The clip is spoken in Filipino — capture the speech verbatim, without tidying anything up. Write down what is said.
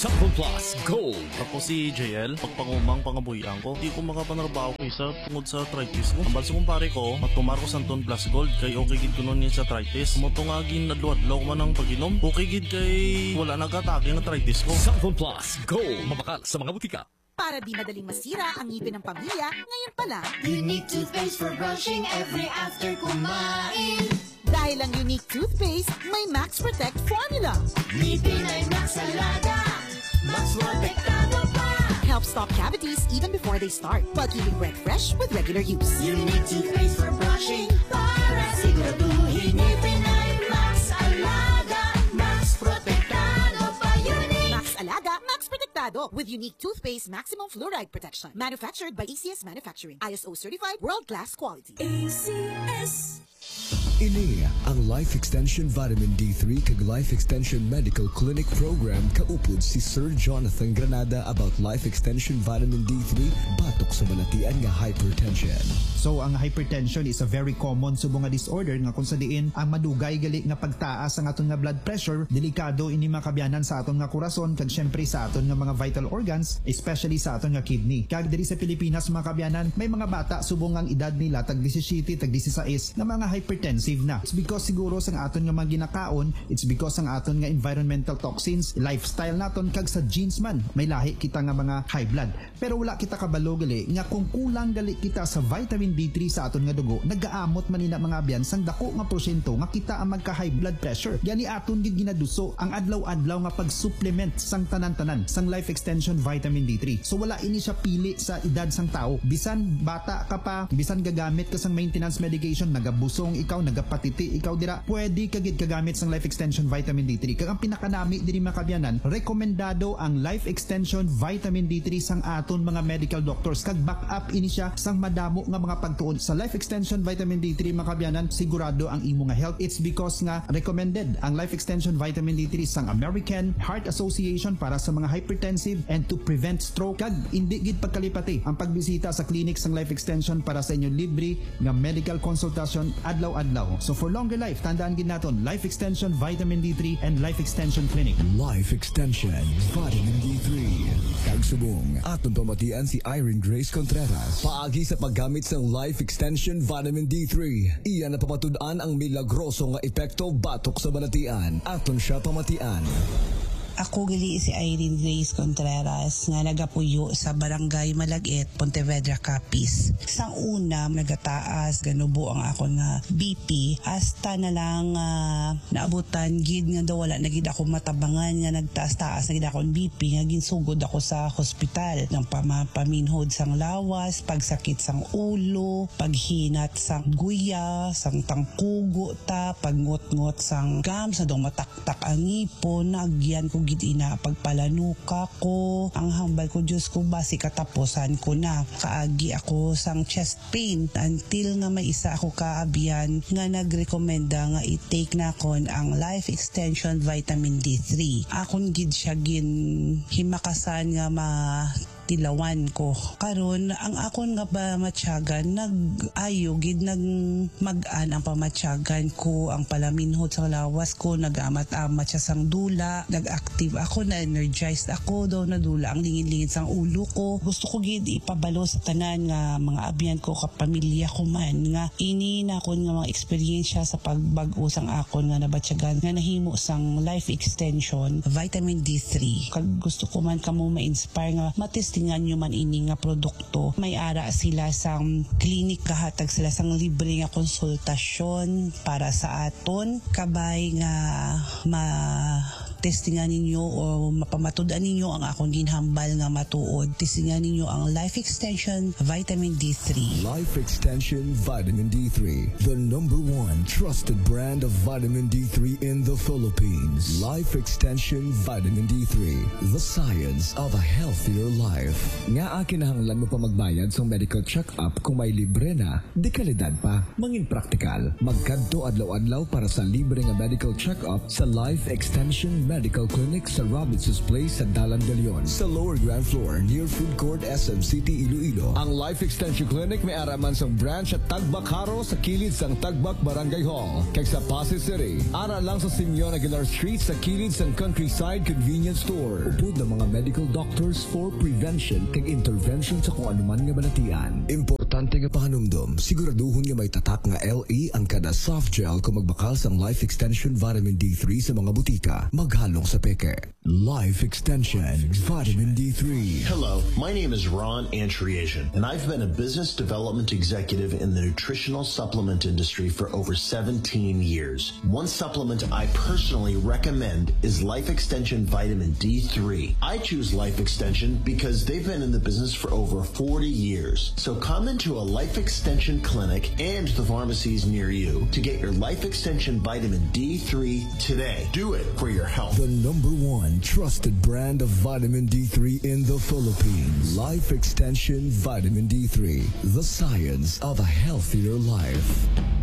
Sample Plus Gold. Ako si J L, pagpangumang pangabuyan ko, di ko makapanarbaho ko isa tungod sa arthritis ko. Ang balso kong pare ko, matumar ko sa Anton Plus Gold, kay okay gid ko nun sa arthritis. Mutungagin na luwadlaw ko man ang pag-inom, okay gid kay wala nag-atake ng arthritis ko. Sample Plus Gold, mabakal sa mga butika. Para di madaling masira ang ngipin ng pamilya, ngayon pa lang, Unique toothpaste for brushing every after kumain. dahil ang Unique toothpaste, may Max Protect formula. Ngipin ay Max Alaga, Max Protektado pa. Helps stop cavities even before they start, while keeping breath fresh with regular use. Unique toothpaste for brushing, para siguraduhin ngipin ay Max Alaga, Max Protektado pa. Unique Max Alaga, Max Protectado with Unique toothpaste maximum fluoride protection. Manufactured by A C S Manufacturing. I S O certified, world-class quality. A C S. Ini ang Life Extension Vitamin D three kag Life Extension Medical Clinic Program kaupod si Sir Jonathan Granada about Life Extension Vitamin D three batok sa balatian nga hypertension. So ang hypertension is a very common subong nga disorder nga kung sa diin ang madugay gali nga pagtaas ang aton nga blood pressure, delikado ini makabyanan sa aton nga kurason kag syempre sa aton nga mga vital organs, especially sa aton nga kidney. Kag diri sa Pilipinas mga kabyanan, may mga bata subong ang edad nila tag seventeen tag sixteen nga mga hypertensive na. It's because siguro sang aton nga mga ginakaon, it's because ang aton nga environmental toxins, lifestyle naton kag sa genes man may lahi kita nga mga high blood. Pero wala kita kabalo gali nga kung kulang gali kita sa vitamin D three sa aton nga dugo, nagaamot man ina mga abyan sang dako nga porsyento nga kita ang magka high blood pressure. Gani aton gid ginaduso ang adlaw-adlaw nga pag-supplement sang tanan-tanan sang Life Extension Vitamin D three. So wala ini siya pili sa edad sang tao. Bisan bata ka pa, bisan gagamit ka sang maintenance medication, nagabusong ikaw, nagapatiti ikaw dira, pwede kagid kagamit sang Life Extension Vitamin D three. Kag ang pinakanami diri mga kabyanan, rekomendado ang Life Extension Vitamin D three sang aton mga medical doctors kag back up ini siya sang madamo nga mga pagtuon sa Life Extension Vitamin D three mga kabyanan. Sigurado ang imo nga health. It's because nga recommended ang Life Extension Vitamin D three sang American Heart Association para sa mga hypertensive and to prevent stroke. Kag indi gid pagkalipati ang pagbisita sa clinic sang Life Extension para sa inyo libre nga medical consultation adlaw-adlaw. So for longer life, tandaan gid naton Life Extension Vitamin D three and Life Extension Clinic. Life Extension Vitamin D three. Kag subong aton pamatian si Irene Grace Contreras paagi sa paggamit sang Life Extension Vitamin D three. Iyan na pamatud-an ang milagroso nga epekto batok sa balatian. Aton siya pamatian. Ako gali si Irene Grace Contreras nga nagapuyo sa Barangay Malagit, Pontevedra, Capiz. Sang una, nagataas, ganubo ang ako nga B P. Hasta na lang uh, naabutan, gid nga daw wala na gid ako matabangan nga nagtaas-taas na gid akong B P. Nga ginsugod ako sa hospital ng paminhod sang lawas, pagsakit sang ulo, paghinat sang guya, sang tangkugo ta, pagngot-ngot sang gam, sa dong mataktak ang ngipon, nagyan ko gid ina pagpalanuka ko. Ang hambal ko, Diyos ko, basi katapusan ko na. Kaagi ako sang chest pain until nga may isa ako kaabiyan nga nagrekomenda nga i-take na kon ang Life Extension Vitamin D three. Akon gid siya gin himakasan nga ma tilawan ko. Karon ang akon nga ba matyagan nag-ayo gid nag mag-an ang pamatyagan ko, ang palaminhod sa lawas ko, nag-amat-amat siya sang dula, nag-active ako, na-energized ako daw na dula ang lingid-lingid sang ulo ko. Gusto ko gid ipabalo sa tanan nga mga abyan ko, kapamilya ko man nga ini na kon nga mga eksperyensya sa pagbag-o sang akon nga nabatyagan nga nahimo sang Life Extension Vitamin D three. Kag gusto ko man kamo ma-inspire nga matis tingan nyo man ini nga produkto. May ara sila sang clinic, kahatag sila sang libre nga konsultasyon para sa aton kabay nga ma testingan ninyo o mapamatudan ninyo ang akong ginhambal nga matuod. Testingan ninyo ang Life Extension Vitamin D three. Life Extension Vitamin D three, the number one trusted brand of vitamin D three in the Philippines. Life Extension Vitamin D three, the science of a healthier life. Nga akinahanglan mo pa magbayad sa medical check-up kung may libre na, di kalidad pa. Mangin praktikal, magkadto adlaw-adlaw para sa libre nga medical check-up sa Life Extension Medical Clinic sa Robinson's Place sa Dalan Galion. Sa lower ground floor near Food Court S M City, Iloilo. Ang Life Extension Clinic may araman sa branch at Tagbak Haro sa kilid sang Tagbak Barangay Hall. Kag sa Pasay City, ara lang sa Simeon Aguilar Street sa kilid sang Countryside Convenience Store. Upod ng mga medical doctors for prevention kag intervention sa kung anuman nga balatian. Importante nga pahanumdom, siguraduhon nga may tatak nga L E ang kada soft gel kung magbakal sang Life Extension Vitamin D three sa mga butika. Maghalong sa peke. Life Extension Vitamin D three. Hello, my name is Ron Antriasian, and I've been a business development executive in the nutritional supplement industry for over seventeen years. One supplement I personally recommend is Life Extension Vitamin D three. I choose Life Extension because they've been in the business for over forty years. So come into a Life Extension clinic and the pharmacies near you to get your Life Extension Vitamin D three today. Do it for your health. The number one trusted brand of vitamin D three in the Philippines. Life Extension Vitamin D three. The science of a healthier life.